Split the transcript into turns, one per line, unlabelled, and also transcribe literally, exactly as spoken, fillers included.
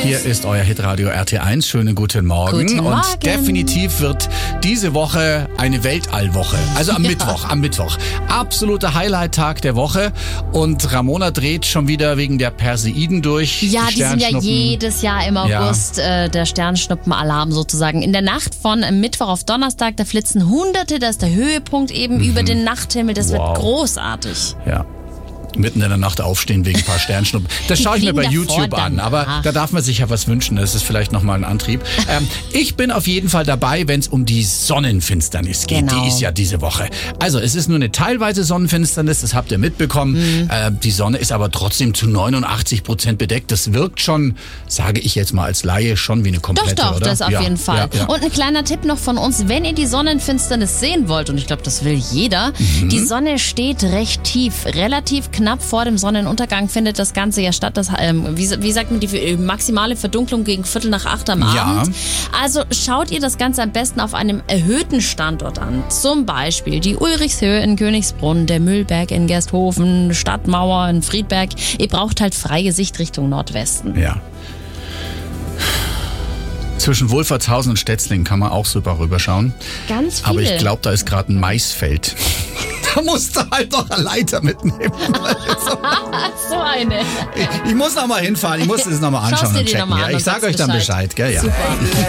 Hier ist euer Hitradio R T eins. Schönen guten Morgen.
Guten Morgen.
Und definitiv wird diese Woche eine Weltallwoche. Also am ja. Mittwoch, am Mittwoch. Absoluter Highlight-Tag der Woche. Und Ramona dreht schon wieder wegen der Perseiden durch.
Ja, die, die sind ja jedes Jahr im August ja. äh, der Sternschnuppenalarm sozusagen. In der Nacht von Mittwoch auf Donnerstag, da flitzen Hunderte, das ist der Höhepunkt eben mhm. über den Nachthimmel. Das wow. wird großartig.
Ja. Mitten in der Nacht aufstehen wegen ein paar Sternschnuppen. Das schaue ich mir bei YouTube an, aber da darf man sich ja was wünschen. Das ist vielleicht nochmal ein Antrieb. Ähm, ich bin auf jeden Fall dabei, wenn es um die Sonnenfinsternis geht.
Genau.
Die ist ja diese Woche. Also es ist nur eine teilweise Sonnenfinsternis, das habt ihr mitbekommen. Mhm. Äh, die Sonne ist aber trotzdem zu neunundachtzig Prozent bedeckt. Das wirkt schon, sage ich jetzt mal als Laie, schon wie eine komplette,
Doch, doch,
oder?
das auf
ja,
jeden Fall.
Ja, ja.
Und ein kleiner Tipp noch von uns, wenn ihr die Sonnenfinsternis sehen wollt, und ich glaube, das will jeder, mhm. die Sonne steht recht tief, relativ knapp vor dem Sonnenuntergang findet das Ganze ja statt. Das, ähm, wie, wie sagt man, die maximale Verdunklung gegen Viertel nach acht am
ja.
Abend. Also schaut ihr das Ganze am besten auf einem erhöhten Standort an. Zum Beispiel die Ulrichshöhe in Königsbrunn, der Mühlberg in Gersthofen, Stadtmauer in Friedberg. Ihr braucht halt freie Sicht Richtung Nordwesten.
Ja. Zwischen Wolfertshausen und Stetzling kann man auch super rüberschauen.
Ganz viel.
Aber ich glaube, da ist gerade ein Maisfeld. Da musst du halt noch eine Leiter mitnehmen.
So eine.
Ich, ich muss noch mal hinfahren, ich muss das noch mal anschauen und checken. Noch mal an,
ja,
ich sag euch dann Bescheid. Gell? Ja.
Super.